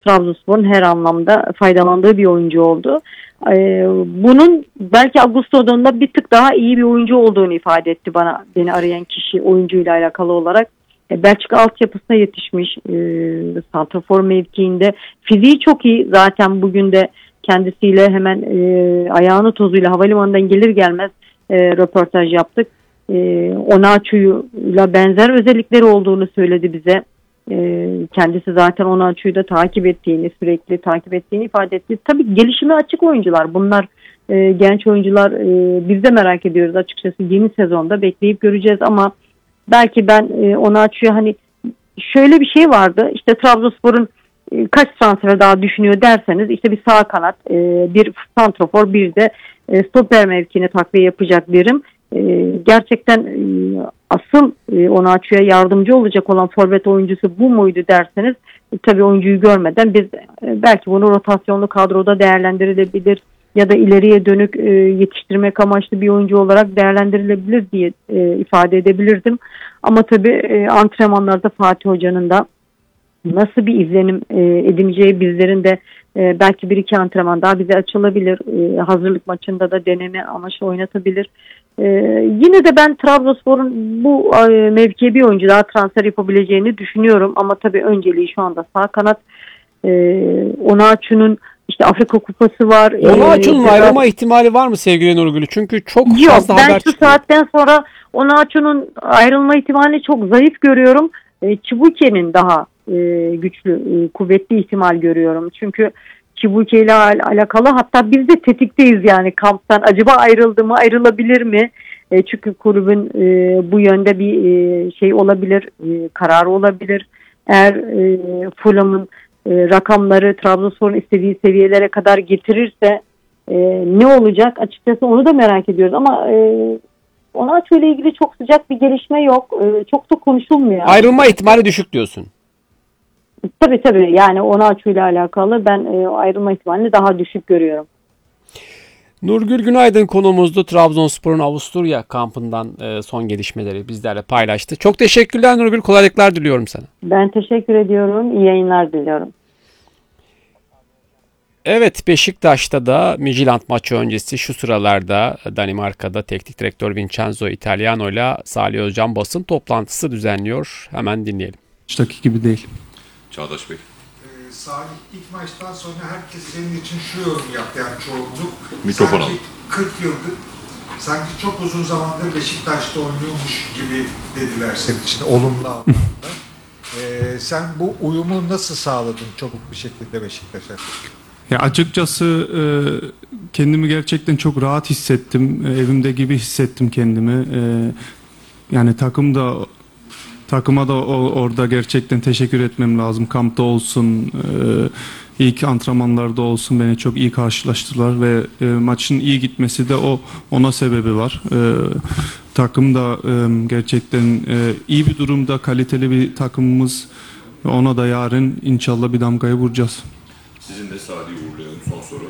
Trabzonspor'un her anlamda faydalandığı bir oyuncu oldu. Bunun belki Augusto'dan da bir tık daha iyi bir oyuncu olduğunu ifade etti beni arayan kişi oyuncuyla alakalı olarak. Belçika altyapısına yetişmiş, santrafor mevkiinde fiziği çok iyi. Zaten bugün de kendisiyle hemen ayağını tozuyla havalimanından gelir gelmez röportaj yaptık. Onaçu'yla benzer özellikleri olduğunu söyledi bize. Kendisi zaten Onaçu'yu da sürekli takip ettiğini ifade etti. Tabii gelişime açık oyuncular. Bunlar genç oyuncular. Biz de merak ediyoruz açıkçası. Yeni sezonda bekleyip göreceğiz ama belki ben Onaçu'ya hani şöyle bir şey vardı. İşte Trabzonspor'un kaç transfer daha düşünüyor derseniz işte bir sağ kanat, bir santrafor, bir de stoper mevkine takviye yapacak birim. Gerçekten asıl Onaçu'ya yardımcı olacak olan forvet oyuncusu bu muydu derseniz tabii oyuncuyu görmeden biz belki bunu rotasyonlu kadroda değerlendirilebilir ya da ileriye dönük yetiştirmek amaçlı bir oyuncu olarak değerlendirilebilir diye ifade edebilirdim. Ama tabii antrenmanlarda Fatih Hoca'nın da nasıl bir izlenim edineceği bizlerin de belki bir iki antrenman daha bize açılabilir. Hazırlık maçında da deneme amaçlı oynatabilir. Yine de ben Trabzonspor'un bu mevkiye bir oyuncu daha transfer yapabileceğini düşünüyorum. Ama tabii önceliği şu anda sağ kanat. Onaçu'nun işte Afrika Kupası var. Onaçu'nun ayrılma ihtimali var mı sevgili Nurgül? Çünkü çok fazla haber çıkıyor. Ben şu saatten sonra Onaçu'nun ayrılma ihtimalini çok zayıf görüyorum. Çibuke'nin daha güçlü, kuvvetli ihtimal görüyorum. Çünkü Çibuke ile alakalı hatta biz de tetikteyiz yani kamptan. Acaba ayrıldı mı, ayrılabilir mi? Çünkü kulübün bu yönde bir şey olabilir, kararı olabilir. Eğer Fulham'ın rakamları Trabzonspor'un istediği seviyelere kadar getirirse ne olacak? Açıkçası onu da merak ediyoruz ama Onaçu ile ilgili çok sıcak bir gelişme yok. Çok da konuşulmuyor. Ayrılma ihtimali düşük diyorsun. Tabii yani Onaçu ile alakalı ben ayrılma ihtimalini daha düşük görüyorum. Nurgül Günaydın konuğumuzdu. Trabzonspor'un Avusturya kampından son gelişmeleri bizlerle paylaştı. Çok teşekkürler Nurgül. Kolaylıklar diliyorum sana. Ben teşekkür ediyorum. İyi yayınlar diliyorum. Evet, Beşiktaş'ta da Midtjylland maçı öncesi şu sıralarda Danimarka'da teknik direktör Vincenzo Italiano ile Salih Özcan basın toplantısı düzenliyor. Hemen dinleyelim. Maçtaki gibi değil. Çağdaş Bey. Salih ilk maçtan sonra herkes senin için şu yorum yaptı yani çoğunluk. Mikrofon sanki 40 yıldır, sanki çok uzun zamandır Beşiktaş'ta oynuyormuş gibi dediler senin için olumlu anlamda. Sen bu uyumu nasıl sağladın çabuk bir şekilde Beşiktaş'a? Ya açıkçası kendimi gerçekten çok rahat hissettim. Evimde gibi hissettim kendimi. Yani takıma da orada gerçekten teşekkür etmem lazım. Kampta olsun, ilk antrenmanlarda olsun beni çok iyi karşılaştılar ve maçın iyi gitmesi de ona sebebi var. Takım da gerçekten iyi bir durumda, kaliteli bir takımımız. Ona da yarın inşallah bir damgayı vuracağız. Sizin de Salih'i uğurlayalım son soru.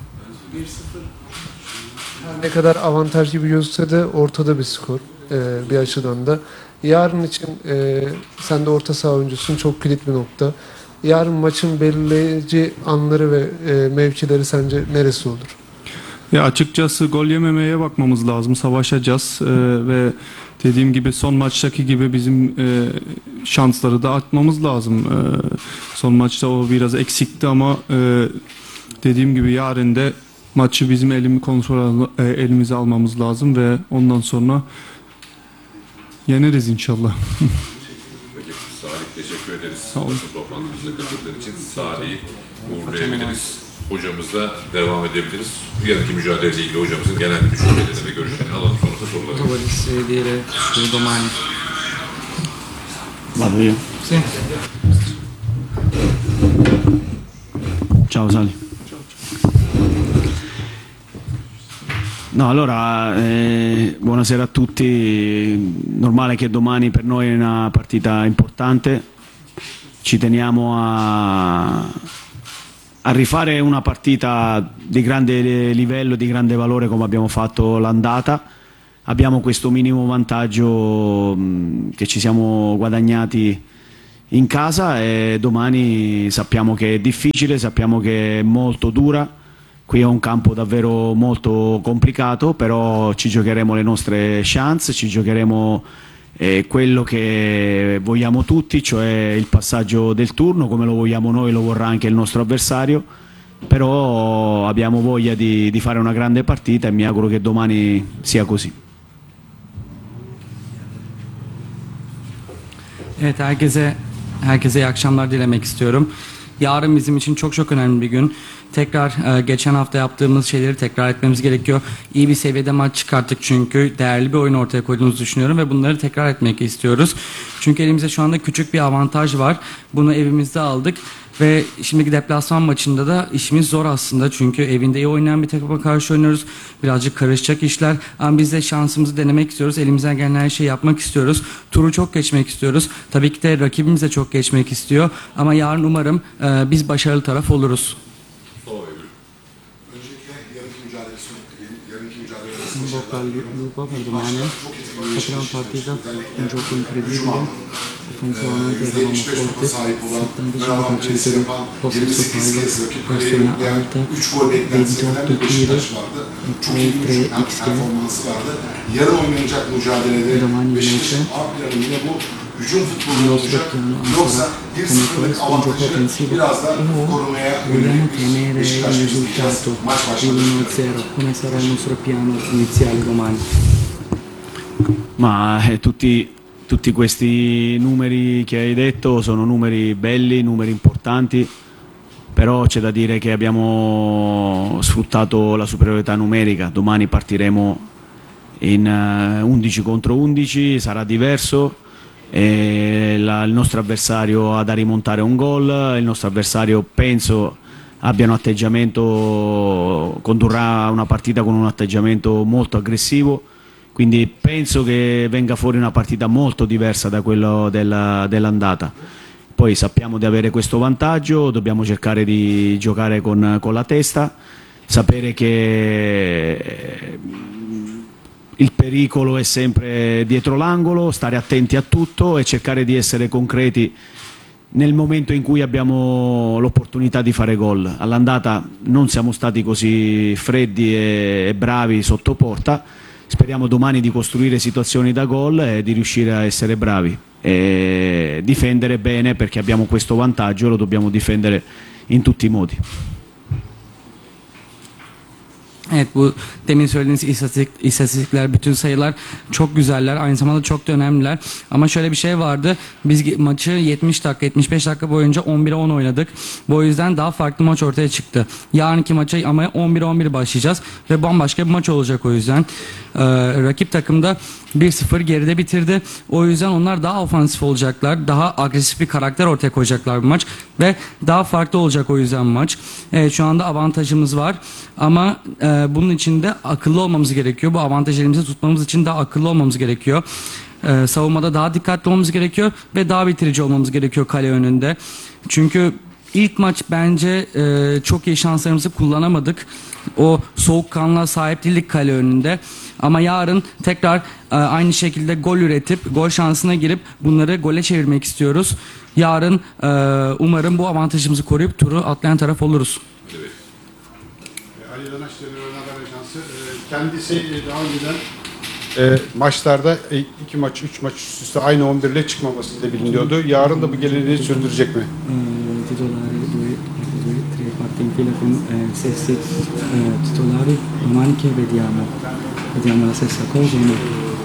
1-0 her ne kadar avantaj gibi gözükse de ortada bir skor bir açıdan da. Yarın için sen de orta saha oyuncusun, çok kilit bir nokta. Yarın maçın belirleyici anları ve mevkileri sence neresi olur? Ya açıkçası gol yememeye bakmamız lazım. Savaşacağız ve dediğim gibi son maçtaki gibi bizim şansları da atmamız lazım. Son maçta o biraz eksikti ama dediğim gibi yarın da maçı bizim elimize almamız lazım ve ondan sonra yeneriz inşallah. Peki Salih teşekkür ederiz. Basın toplantımıza katıldığın için Salih'i uğurlayabiliriz. Hocamızla devam edebiliriz. Yarınki mücadeleyle ilgili hocamızın genel düşüncelerini ve görüşlerini alalım, sonrasında soruları. Volevo dire su domani. Vado io? Sì. Ciao Sali. No, allora, buonasera a tutti. Normale che domani per noi è una partita importante. Ci teniamo a rifare una partita di grande livello, di grande valore come abbiamo fatto l'andata. Abbiamo questo minimo vantaggio che ci siamo guadagnati in casa e domani sappiamo che è difficile, sappiamo che è molto dura. Qui è un campo davvero molto complicato, però ci giocheremo le nostre chance, ci giocheremo quello che vogliamo tutti, cioè il passaggio del turno, come lo vogliamo noi lo vorrà anche il nostro avversario, però abbiamo voglia di fare una grande partita e mi auguro che domani sia così. Evet, herkese iyi akşamlar dilemek istiyorum. Yarın bizim için çok çok önemli bir gün. Tekrar geçen hafta yaptığımız şeyleri tekrar etmemiz gerekiyor. İyi bir seviyede maç çıkarttık çünkü değerli bir oyun ortaya koyduğumuzu düşünüyorum ve bunları tekrar etmek istiyoruz. Çünkü elimizde şu anda küçük bir avantaj var. Bunu evimizde aldık ve şimdiki deplasman maçında da işimiz zor aslında. Çünkü evinde iyi oynayan bir takıma karşı oynuyoruz. Birazcık karışacak işler ama biz de şansımızı denemek istiyoruz. Elimizden gelen her şeyi yapmak istiyoruz. Turu çok geçmek istiyoruz. Tabii ki de rakibimiz de çok geçmek istiyor. Ama yarın umarım biz başarılı taraf oluruz. Lupa per domani potrà una partita un gioco incredibile, offensivamente eravamo forti, 75% di possesso palla, pressione alta, 28 tiri e 3 XG. Domani invece il nostro piano ancora come questo un gioco offensivo o vogliamo tenere il risultato di 1-0 come sarà il nostro piano iniziale domani? Ma tutti questi numeri che hai detto sono numeri belli, numeri importanti, però c'è da dire che abbiamo sfruttato la superiorità numerica. Domani partiremo in 11 contro 11, sarà diverso. Il nostro avversario ha da rimontare un gol, il nostro avversario penso abbia un atteggiamento, condurrà una partita con un atteggiamento molto aggressivo, quindi penso che venga fuori una partita molto diversa da quello dell'andata. Poi sappiamo di avere questo vantaggio, dobbiamo cercare di giocare con la testa, sapere che il pericolo è sempre dietro l'angolo, stare attenti a tutto e cercare di essere concreti nel momento in cui abbiamo l'opportunità di fare gol. All'andata non siamo stati così freddi e bravi sotto porta, speriamo domani di costruire situazioni da gol e di riuscire a essere bravi e difendere bene, perché abbiamo questo vantaggio e lo dobbiamo difendere in tutti i modi. Evet, bu demin söylediğiniz istatistikler, bütün sayılar çok güzeller. Aynı zamanda çok da önemliler. Ama şöyle bir şey vardı. Biz maçı 70 dakika, 75 dakika boyunca 11'e 10 oynadık. Bu yüzden daha farklı maç ortaya çıktı. Yarınki maça ama 11'e 11 başlayacağız. Ve bambaşka bir maç olacak o yüzden. Rakip takımda 1-0 geride bitirdi. O yüzden onlar daha ofansif olacaklar. Daha agresif bir karakter ortaya koyacaklar bu maç. Ve daha farklı olacak o yüzden maç. Evet, şu anda avantajımız var. Ama bunun için de akıllı olmamız gerekiyor. Bu avantajı elimizde tutmamız için daha akıllı olmamız gerekiyor. Savunmada daha dikkatli olmamız gerekiyor. Ve daha bitirici olmamız gerekiyor kale önünde. Çünkü ilk maç bence çok iyi şanslarımızı kullanamadık. O soğukkanlığa sahip değildik kale önünde. Ama yarın tekrar aynı şekilde gol üretip gol şansına girip bunları gole çevirmek istiyoruz. Yarın umarım bu avantajımızı koruyup turu atlayan taraf oluruz. Ali Danaş Demirören Haber Ajansı. Kendisi daha önceden maçlarda 2 maç, 3 maç üst üste aynı 11 ile çıkmaması da biliniyordu. Yarın da bu geleneği sürdürecek mi? Titolare tre partite in fila con stessi titolari, domani che vediamo la stessa cosa o no?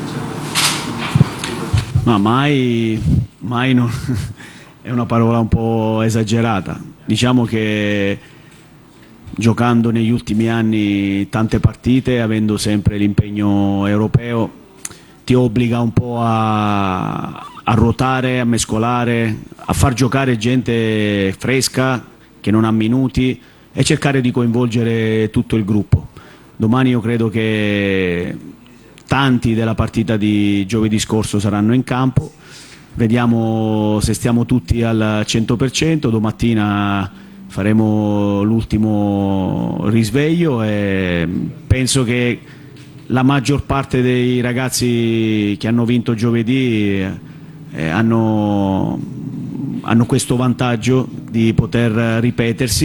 Ma mai non è una parola un po' esagerata. Diciamo che giocando negli ultimi anni tante partite, avendo sempre l'impegno europeo, ti obbliga un po' a ruotare, a mescolare, a far giocare gente fresca che non ha minuti e cercare di coinvolgere tutto il gruppo. Domani io credo che tanti della partita di giovedì scorso saranno in campo, vediamo se stiamo tutti al 100%, domattina faremo l'ultimo risveglio e penso che la maggior parte dei ragazzi che hanno vinto giovedì hanno hanno questo vantaggio di poter ripetersi